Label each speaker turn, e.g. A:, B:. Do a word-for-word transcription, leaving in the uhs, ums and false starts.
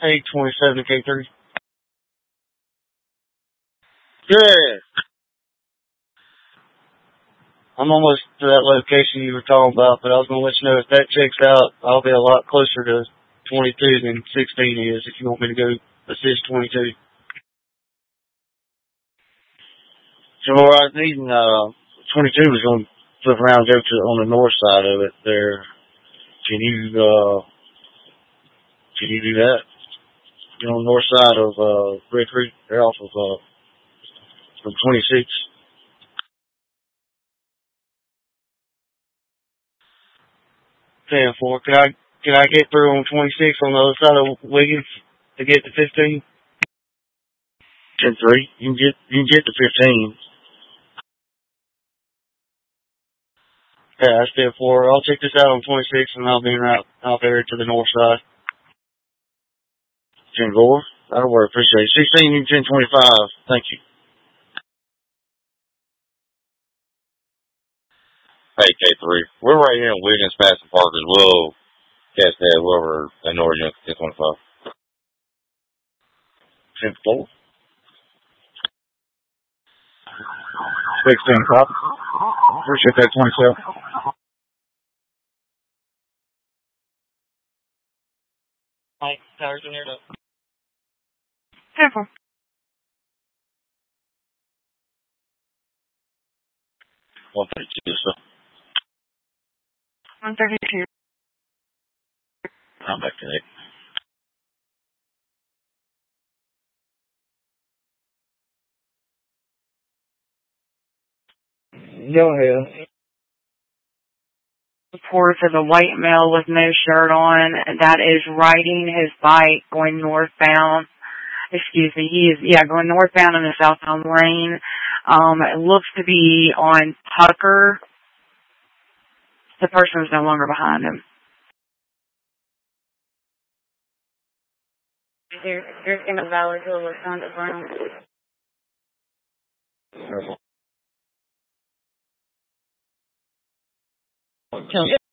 A: eight twenty-seven to K three. Good. I'm almost to that location you were talking about, but I was going to let you know if that checks out, I'll be a lot closer to twenty-two than sixteen is if you want me to go assist twenty-two. So I was needing, uh, twenty-two was going to flip around and go to on the north side of it there. Can you, uh, can you do that? Get on the north side of, uh, Red Creek. They're off of, uh, from twenty-six. ten four. Can I, can I get through on twenty-six on the other side of Wiggins to get to fifteen? ten three. You can get, you can get to fifteen. Yeah, that's ten four. I'll check this out on twenty-six and I'll be right out there to the north side. ten four. That'll work. Appreciate it. sixteen, you ten twenty-five. Thank you.
B: Hey, K three. We're right here in Wiggins, Madison Park as well. Catch that, whoever in Northern ten twenty-five.
A: ten four. sixteen, cop. Appreciate that, twenty-seven. Mike, tires in there, though. ten four.
B: one thirty-two, so.
A: one thirty-two.
B: I'm back to eight.
A: Go ahead.
C: Reports of a white male with no shirt on that is riding his bike going northbound. Excuse me, he is, yeah, going northbound in the southbound lane. Um, it looks to be on Tucker. The person is no longer behind him. There, there's in a valley hill or something around.
A: Careful.